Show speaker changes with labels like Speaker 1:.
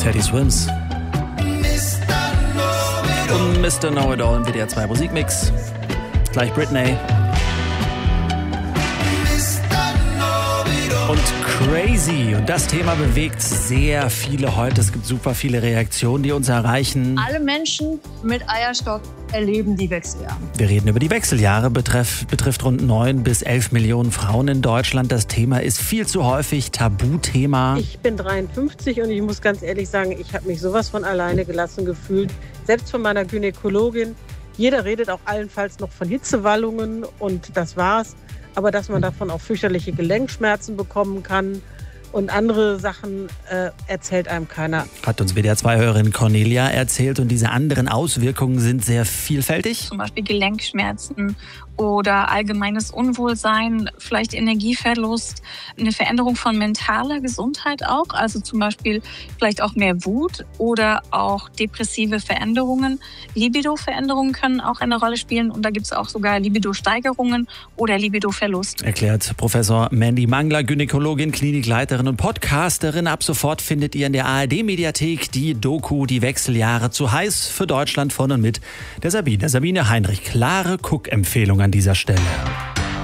Speaker 1: Teddy Swims. Und Mr. Know-It-All im WDR 2 Musikmix. Gleich Britney. Und Crazy. Und das Thema bewegt sehr viele heute. Es gibt super viele Reaktionen, die uns erreichen.
Speaker 2: Alle Menschen mit Eierstock erleben die Wechseljahre.
Speaker 1: Wir reden über die Wechseljahre, betrifft rund 9 bis 11 Millionen Frauen in Deutschland. Das Thema ist viel zu häufig Tabuthema.
Speaker 3: Ich bin 53 und ich muss ganz ehrlich sagen, ich habe mich sowas von alleine gelassen gefühlt. Selbst von meiner Gynäkologin. Jeder redet auch allenfalls noch von Hitzewallungen und das war's. Aber dass man davon auch fürchterliche Gelenkschmerzen bekommen kann und andere Sachen erzählt einem keiner.
Speaker 1: Hat uns WDR 2-Hörerin Cornelia erzählt und diese anderen Auswirkungen sind sehr vielfältig.
Speaker 4: Zum Beispiel Gelenkschmerzen oder allgemeines Unwohlsein, vielleicht Energieverlust, eine Veränderung von mentaler Gesundheit auch, also zum Beispiel vielleicht auch mehr Wut oder auch depressive Veränderungen. Libido-Veränderungen können auch eine Rolle spielen und da gibt es auch sogar Libido-Steigerungen oder Libido-Verlust.
Speaker 1: Erklärt Professor Mandy Mangler, Gynäkologin, Klinikleiterin und Podcasterin. Ab sofort findet ihr in der ARD-Mediathek die Doku Die Wechseljahre, zu heiß für Deutschland, von und mit der Sabine Heinrich. Klare Guck-Empfehlung an dieser Stelle.